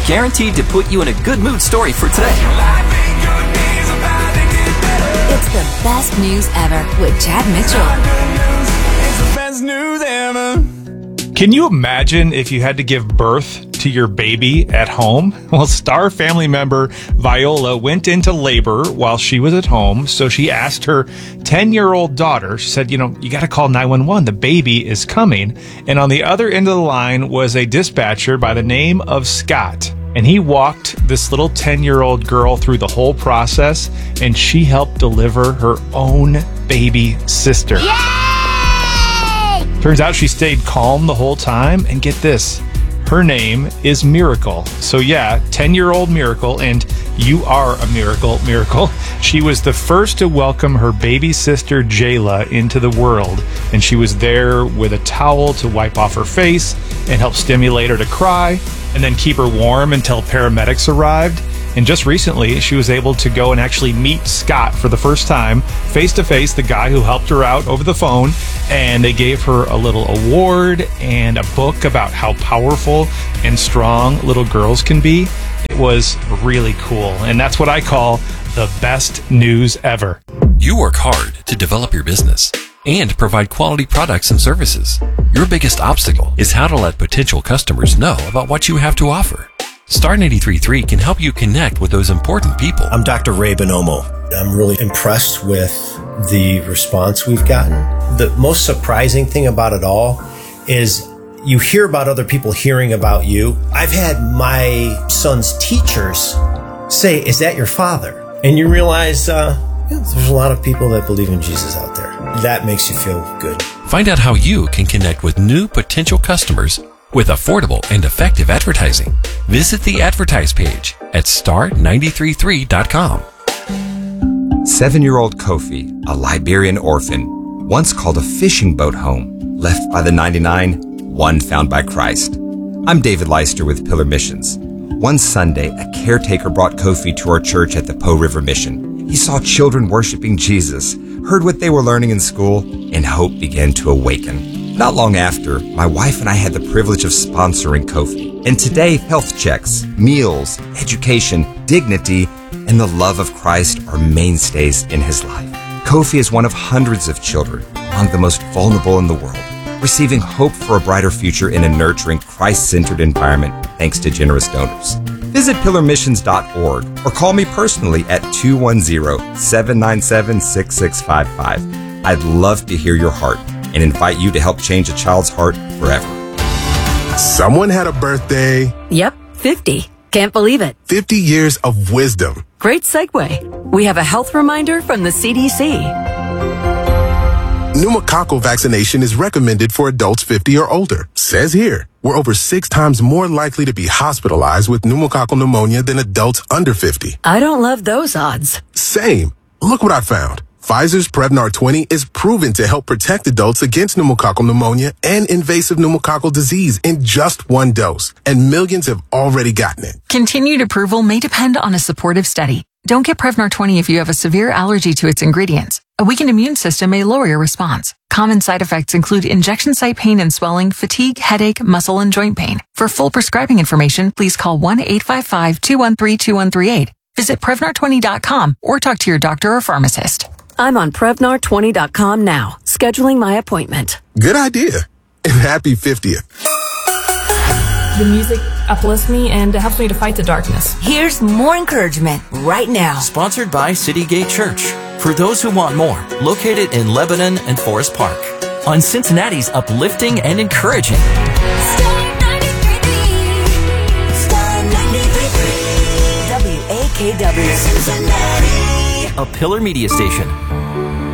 guaranteed to put you in a good mood story for today. It's the best news ever with Chad Mitchell. It's the best news ever. Can you imagine if you had to give birth to your baby at home? Well, Star family member Viola went into labor while she was at home, so she asked her 10-year-old daughter, she said, you got to call 911. The baby is coming. And on the other end of the line was a dispatcher by the name of Scott. And he walked this little 10-year-old girl through the whole process, and she helped deliver her own baby sister. Yay! Turns out she stayed calm the whole time, and get this, her name is Miracle. So yeah, 10-year-old Miracle, and you are a miracle. She was the first to welcome her baby sister Jayla into the world, and she was there with a towel to wipe off her face and help stimulate her to cry, and then keep her warm until paramedics arrived. And just recently, she was able to go and actually meet Scott for the first time, face-to-face, the guy who helped her out over the phone, and they gave her a little award and a book about how powerful and strong little girls can be. It was really cool, and that's what I call the best news ever. You work hard to develop your business and provide quality products and services. Your biggest obstacle is how to let potential customers know about what you have to offer. Star 93.3 can help you connect with those important people. I'm Dr. Ray Bonomo. I'm really impressed with the response we've gotten. The most surprising thing about it all is you hear about other people hearing about you. I've had my son's teachers say, "Is that your father?" And you realize there's a lot of people that believe in Jesus out there. That makes you feel good. Find out how you can connect with new potential customers with affordable and effective advertising. Visit the advertise page at star933.com. 7-year-old Kofi, a Liberian orphan, once called a fishing boat home, left by the 99, one found by Christ. I'm David Leister with Pillar Missions. One Sunday, a caretaker brought Kofi to our church at the Po River Mission. He saw children worshiping Jesus, heard what they were learning in school, and hope began to awaken. Not long after, my wife and I had the privilege of sponsoring Kofi. And today, health checks, meals, education, dignity, and the love of Christ are mainstays in his life. Kofi is one of hundreds of children among the most vulnerable in the world, receiving hope for a brighter future in a nurturing, Christ-centered environment thanks to generous donors. Visit pillarmissions.org or call me personally at 210-797-6655. I'd love to hear your heart and invite you to help change a child's heart forever. Someone had a birthday. Yep, 50. Can't believe it. 50 years of wisdom. Great segue. We have a health reminder from the CDC. Pneumococcal vaccination is recommended for adults 50 or older. Says here, we're over 6 times more likely to be hospitalized with pneumococcal pneumonia than adults under 50. I don't love those odds. Same. Look what I found. Pfizer's Prevnar 20 is proven to help protect adults against pneumococcal pneumonia and invasive pneumococcal disease in just 1 dose, and millions have already gotten it. Continued approval may depend on a supportive study. Don't get Prevnar 20 if you have a severe allergy to its ingredients. A weakened immune system may lower your response. Common side effects include injection site pain and swelling, fatigue, headache, muscle, and joint pain. For full prescribing information, please call 1-855-213-2138. Visit Prevnar20.com or talk to your doctor or pharmacist. I'm on Prevnar20.com now, scheduling my appointment. Good idea. And happy 50th. The music uplifts me and it helps me to fight the darkness. Here's more encouragement right now. Sponsored by City Gate Church. For those who want more, located in Lebanon and Forest Park. On Cincinnati's uplifting and encouraging. Star 93.3. Star 93.3. WAKW. Cincinnati. A Pillar Media Station.